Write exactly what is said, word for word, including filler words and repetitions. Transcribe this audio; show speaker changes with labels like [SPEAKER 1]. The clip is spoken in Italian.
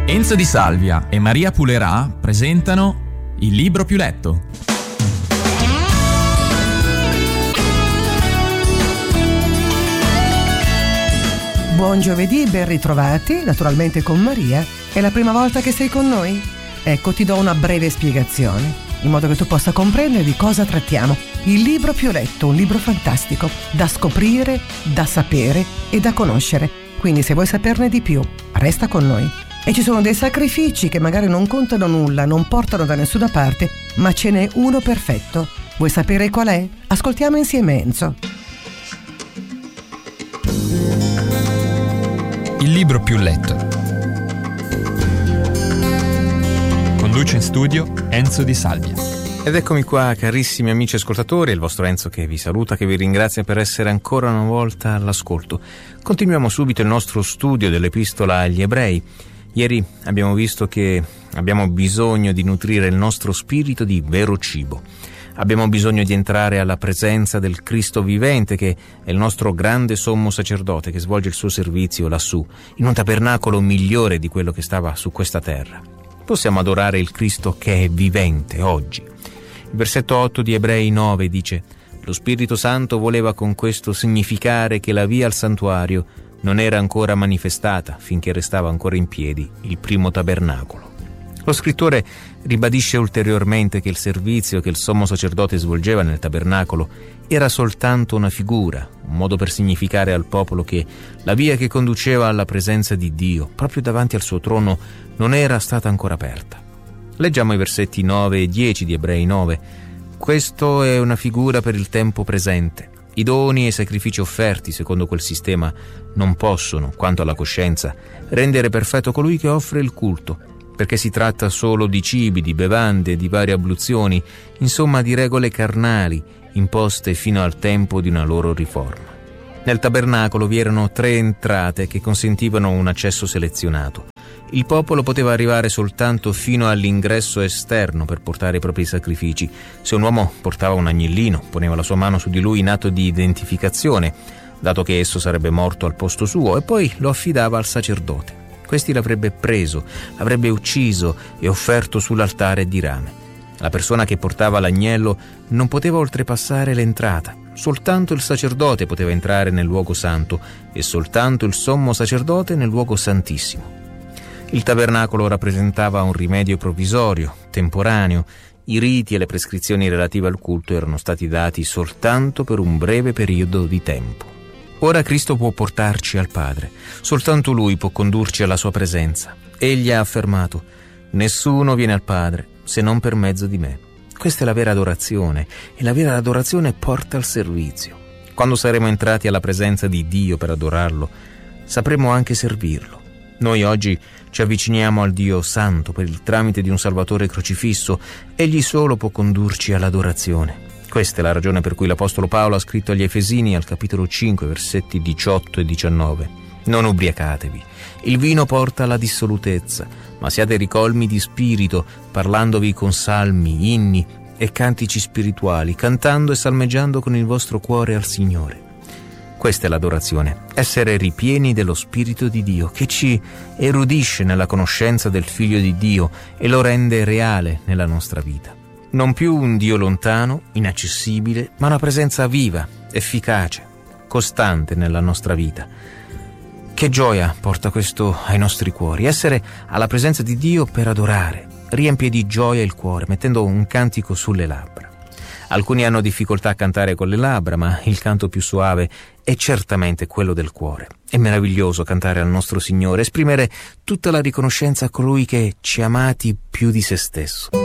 [SPEAKER 1] Enzo Di Salvia e Maria Pulerà presentano Il libro più letto.
[SPEAKER 2] Buon giovedì, ben ritrovati, naturalmente con Maria. È la prima volta che sei con noi? Ecco, ti do una breve spiegazione, in modo che tu possa comprendere di cosa trattiamo. Il libro più letto, un libro fantastico, da scoprire, da sapere e da conoscere. Quindi se vuoi saperne di più, resta con noi. E ci sono dei sacrifici che magari non contano nulla, non portano da nessuna parte, ma ce n'è uno perfetto. Vuoi sapere qual è? Ascoltiamo insieme Enzo.
[SPEAKER 3] Il libro più letto. Conduce in studio Enzo Di Salvia.
[SPEAKER 4] Ed eccomi qua, carissimi amici ascoltatori, il vostro Enzo che vi saluta, che vi ringrazia per essere ancora una volta all'ascolto. Continuiamo subito il nostro studio dell'Epistola agli Ebrei. Ieri abbiamo visto che abbiamo bisogno di nutrire il nostro spirito di vero cibo. Abbiamo bisogno di entrare alla presenza del Cristo vivente, che è il nostro grande sommo sacerdote che svolge il suo servizio lassù, in un tabernacolo migliore di quello che stava su questa terra. Possiamo adorare il Cristo che è vivente oggi. Il versetto otto di Ebrei nove dice: «Lo Spirito Santo voleva con questo significare che la via al santuario non era ancora manifestata finché restava ancora in piedi il primo tabernacolo». Lo scrittore ribadisce ulteriormente che il servizio che il sommo sacerdote svolgeva nel tabernacolo era soltanto una figura, un modo per significare al popolo che la via che conduceva alla presenza di Dio, proprio davanti al suo trono, non era stata ancora aperta. Leggiamo i versetti nove e dieci di Ebrei nove. «Questo è una figura per il tempo presente. I doni e i sacrifici offerti secondo quel sistema non possono, quanto alla coscienza, rendere perfetto colui che offre il culto, perché si tratta solo di cibi, di bevande, di varie abluzioni, insomma di regole carnali imposte fino al tempo di una loro riforma. Nel tabernacolo vi erano tre entrate che consentivano un accesso selezionato. Il popolo poteva arrivare soltanto fino all'ingresso esterno per portare i propri sacrifici. Se un uomo portava un agnellino, poneva la sua mano su di lui in atto di identificazione, dato che esso sarebbe morto al posto suo, e poi lo affidava al sacerdote. Questi l'avrebbe preso, l'avrebbe ucciso e offerto sull'altare di rame. La persona che portava l'agnello non poteva oltrepassare l'entrata. Soltanto il sacerdote poteva entrare nel luogo santo e soltanto il sommo sacerdote nel luogo santissimo. Il tabernacolo rappresentava un rimedio provvisorio, temporaneo. I riti e le prescrizioni relative al culto erano stati dati soltanto per un breve periodo di tempo. Ora Cristo può portarci al Padre. Soltanto Lui può condurci alla sua presenza. Egli ha affermato: «Nessuno viene al Padre se non per mezzo di me». Questa è la vera adorazione, e la vera adorazione porta al servizio. Quando saremo entrati alla presenza di Dio per adorarlo, sapremo anche servirlo. Noi oggi ci avviciniamo al Dio Santo per il tramite di un Salvatore crocifisso. Egli solo può condurci all'adorazione. Questa è la ragione per cui l'Apostolo Paolo ha scritto agli Efesini al capitolo cinque, versetti diciotto e diciannove: «Non ubriacatevi, il vino porta alla dissolutezza, ma siate ricolmi di spirito, parlandovi con salmi, inni e cantici spirituali, cantando e salmeggiando con il vostro cuore al Signore». Questa è l'adorazione, essere ripieni dello Spirito di Dio, che ci erudisce nella conoscenza del Figlio di Dio e lo rende reale nella nostra vita. Non più un Dio lontano, inaccessibile, ma una presenza viva, efficace, costante nella nostra vita. Che gioia porta questo ai nostri cuori, essere alla presenza di Dio per adorare. Riempie di gioia il cuore, mettendo un cantico sulle labbra. Alcuni hanno difficoltà a cantare con le labbra, ma il canto più suave è certamente quello del cuore. È meraviglioso cantare al nostro Signore, esprimere tutta la riconoscenza a colui che ci ha amati più di se stesso.